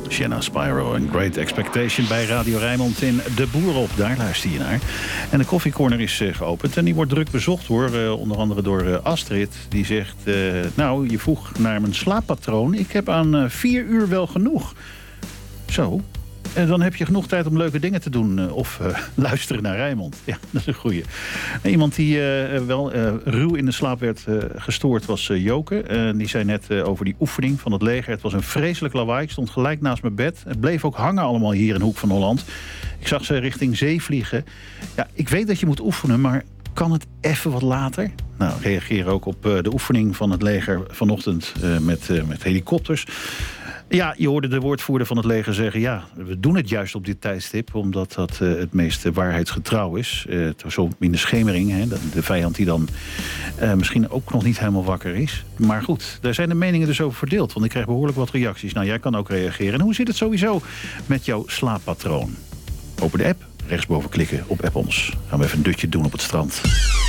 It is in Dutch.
Shanna Spyro en Great Expectation bij Radio Rijnmond in De Boer op. Daar luister je naar. En de koffiecorner is geopend en die wordt druk bezocht hoor. Onder andere door Astrid. Die zegt, je vroeg naar mijn slaappatroon. Ik heb aan 4 uur wel genoeg. Zo. En dan heb je genoeg tijd om leuke dingen te doen. Of luisteren naar Rijnmond. Ja, dat is een goeie. Iemand die wel ruw in de slaap werd gestoord was Joke. Die zei net over die oefening van het leger. Het was een vreselijk lawaai. Ik stond gelijk naast mijn bed. Het bleef ook hangen allemaal hier in de Hoek van Holland. Ik zag ze richting zee vliegen. Ja, ik weet dat je moet oefenen, maar kan het even wat later? Nou, reageer ook op de oefening van het leger vanochtend met helikopters. Ja, je hoorde de woordvoerder van het leger zeggen, ja, we doen het juist op dit tijdstip, omdat dat het meest waarheidsgetrouw is. Zo in de schemering, hè, de vijand die dan misschien ook nog niet helemaal wakker is. Maar goed, daar zijn de meningen dus over verdeeld, want ik krijg behoorlijk wat reacties. Nou, jij kan ook reageren. En hoe zit het sowieso met jouw slaappatroon? Open de app, rechtsboven klikken op App ons. Gaan we even een dutje doen op het strand.